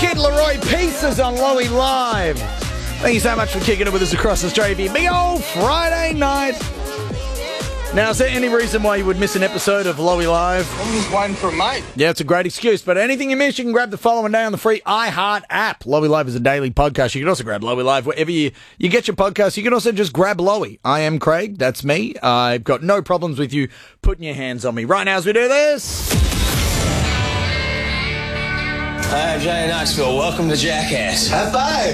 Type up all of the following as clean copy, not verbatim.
Kid Leroy Pieces on Lowy Live. Thank you so much for kicking it with us across Australia. Big old Friday night. Now, is there any reason why you would miss an episode of Lowy Live? I'm just waiting for a mate. Yeah, it's a great excuse, but anything you miss, you can grab the following day on the free iHeart app. Lowy Live is a daily podcast. You can also grab Lowy Live wherever you get your podcast. You can also just grab Lowy. I am Craig. That's me. I've got no problems with you putting your hands on me. Right now as we do this. Hi, Jay Knoxville. Welcome to Jackass. High five.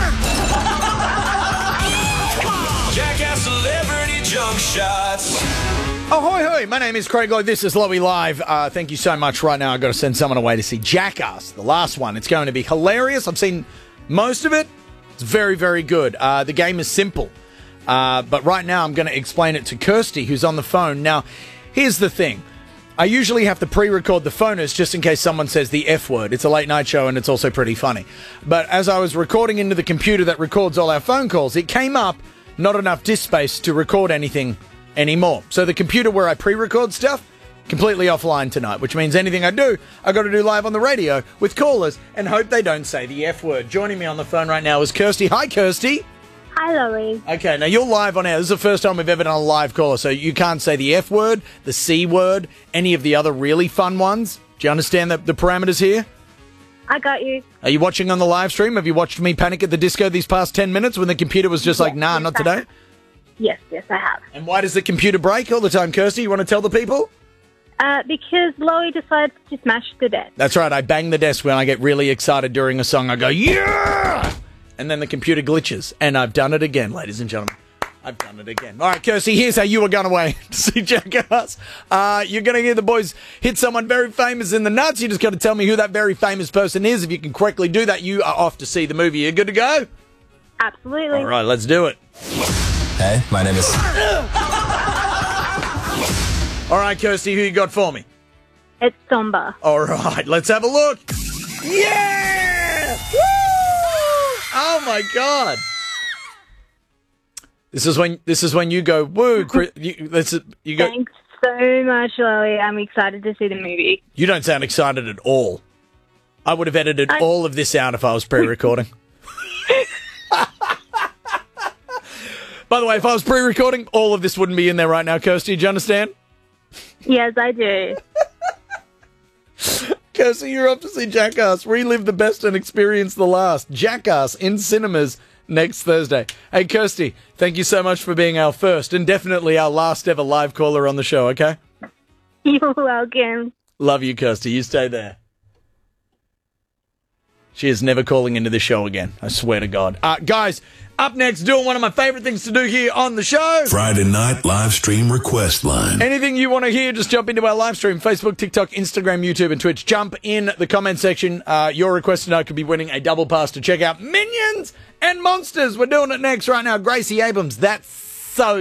Jackass Celebrity Junk Shots. Ahoy, hoy. My name is Craig Lloyd. This is Lowy Live. Thank you so much. Right now I've got to send someone away to see Jackass, the last one. It's going to be hilarious. I've seen most of it. It's very, very good. The game is simple. But right now I'm going to explain it to Kirsty, who's on the phone. Now, here's the thing. I usually have to pre-record the phoners just in case someone says the F word. It's a late night show and it's also pretty funny. But as I was recording into the computer that records all our phone calls, it came up not enough disk space to record anything anymore. So the computer where I pre-record stuff, completely offline tonight, which means anything I do, I got to do live on the radio with callers and hope they don't say the F word. Joining me on the phone right now is Kirsty. Hi, Kirsty. Hi, Lowy. Okay, now you're live on air. This is the first time we've ever done a live caller, so you can't say the F word, the C word, any of the other really fun ones. Do you understand the parameters here? I got you. Are you watching on the live stream? Have you watched me Panic at the Disco these past 10 minutes when the computer was just like, nah, not today? Yes, I have. And why does the computer break all the time, Kirsty? You want to tell the people? Because Lowy decides to smash the desk. That's right. I bang the desk when I get really excited during a song. I go, yeah! And then the computer glitches. And I've done it again, ladies and gentlemen. I've done it again. All right, Kirsty, here's how you were going away to see Jackass. You're going to hear the boys hit someone very famous in the nuts. You just got to tell me who that very famous person is. If you can correctly do that, you are off to see the movie. You good to go? Absolutely. All right, let's do it. Hey, my name is... All right, Kirsty, who you got for me? It's Tomba. All right, let's have a look. Yeah! Woo! Oh, my God. This is when you go, woo, you go. Thanks so much, Lowy. I'm excited to see the movie. You don't sound excited at all. I would have edited all of this out if I was pre-recording. By the way, if I was pre-recording, all of this wouldn't be in there right now, Kirsty. Do you understand? Yes, I do. Kirsty, you're off to see Jackass. Relive the best and experience the last. Jackass in cinemas next Thursday. Hey, Kirsty, thank you so much for being our first and definitely our last ever live caller on the show, okay? You're welcome. Love you, Kirsty. You stay there. She is never calling into this show again. I swear to God. Guys, up next, doing one of my favorite things to do here on the show. Friday night live stream request line. Anything you want to hear, just jump into our live stream. Facebook, TikTok, Instagram, YouTube, and Twitch. Jump in the comment section. Your request tonight could be winning a double pass to check out Minions and Monsters. We're doing it next right now. Gracie Abrams, that